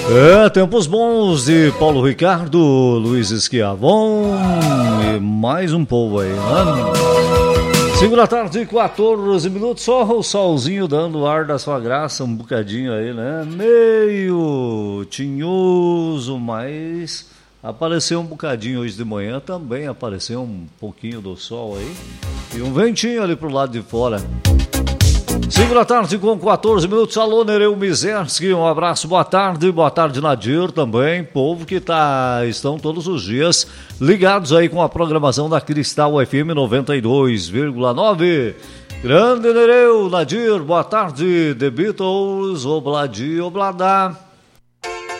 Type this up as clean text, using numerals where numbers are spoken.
Tempos bons de Paulo Ricardo, Luiz Esquiavon e mais um povo aí, né? 5 da tarde, 14 minutos, só o solzinho dando o ar da sua graça, um bocadinho aí, né? Meio tinhoso, mas apareceu um bocadinho hoje de manhã, também apareceu um pouquinho do sol aí e um ventinho ali pro lado de fora. 5 da tarde com 14 minutos, alô Nereu Mizerski, um abraço, boa tarde Nadir também, povo que estão todos os dias ligados aí com a programação da Cristal FM 92,9. Grande Nereu, Nadir, boa tarde, The Beatles, Obladi, Obladá.